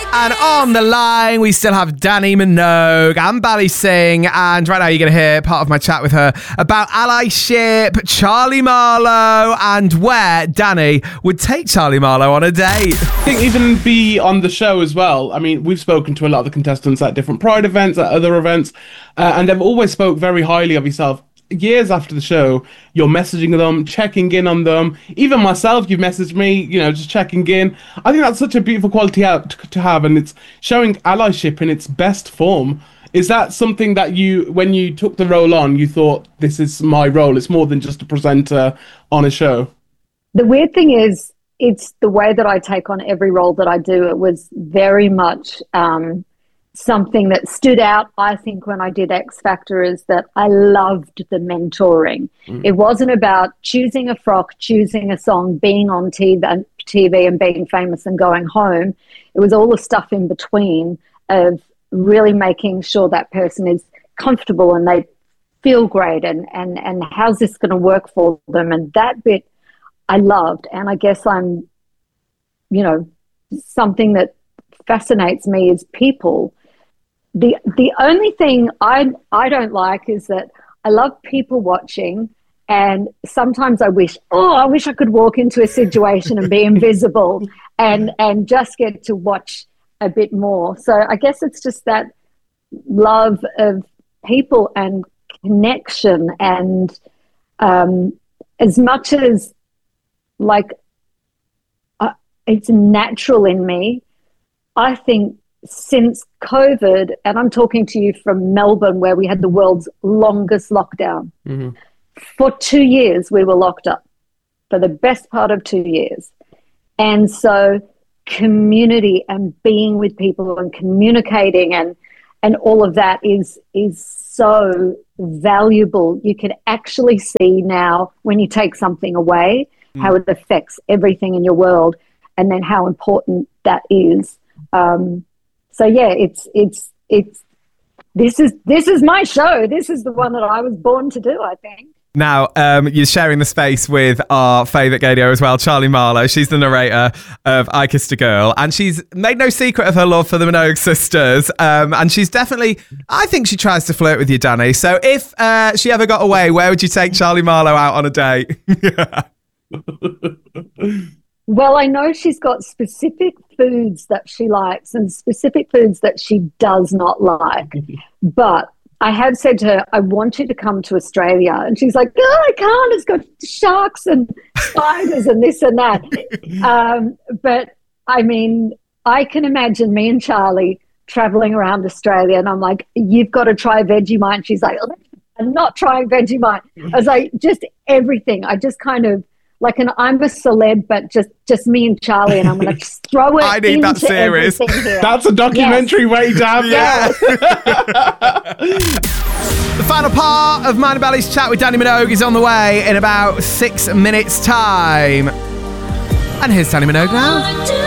And on the line, we still have Dannii Minogue and Bally Singh. And right now, you're going to hear part of my chat with her about allyship, Charlie Marlow, and where Dannii would take Charlie Marlow on a date. I think even be on the show as well. I mean, we've spoken to a lot of the contestants at different Pride events, at other events, and they've always spoke very highly of yourself. Years after the show, you're messaging them, checking in on them. Even myself, you've messaged me, just checking in. I think that's such a beautiful quality to have, and it's showing allyship in its best form. Is that something that when you took the role on, you thought, this is my role, it's more than just a presenter on a show? The weird thing is, it's the way that I take on every role that I do. It was very much something that stood out, I think, when I did X Factor, is that I loved the mentoring. It wasn't about choosing a frock, choosing a song, being on TV and being famous and going home. It was all the stuff in between of really making sure that person is comfortable and they feel great and how's this going to work for them. And that bit I loved. And I guess I'm, something that fascinates me is people. The only thing I don't like is that I love people watching, and sometimes I wish I could walk into a situation and be invisible and just get to watch a bit more. So I guess it's just that love of people and connection, and as much as it's natural in me, I think since COVID, and I'm talking to you from Melbourne, where we had the world's longest lockdown. For 2 years, we were locked up for the best part of 2 years. And so community and being with people and communicating and all of that is so valuable. You can actually see now when you take something away, how it affects everything in your world, and then how important that is. So yeah, it's this is my show. This is the one that I was born to do, I think. Now, you're sharing the space with our favourite gadio as well, Charlie Marlow. She's the narrator of I Kissed a Girl, and she's made no secret of her love for the Minogue sisters. And she's definitely, I think she tries to flirt with you, Dannii. So if she ever got away, where would you take Charlie Marlow out on a date? Well, I know she's got specific foods that she likes and specific foods that she does not like. But I have said to her, I want you to come to Australia. And she's like, oh, I can't. It's got sharks and spiders and this and that. But, I mean, I can imagine me and Charlie traveling around Australia, and I'm like, you've got to try Vegemite. And she's like, oh, I'm not trying Vegemite. I was like, just everything. I just kind of, I'm a celeb, but just me and Charlie, and I'm going to just throw it I need that series. That's a documentary waiting to happen. Yeah. The final part of Mine and Bally's chat with Dannii Minogue is on the way in about 6 minutes' time. And here's Dannii Minogue now.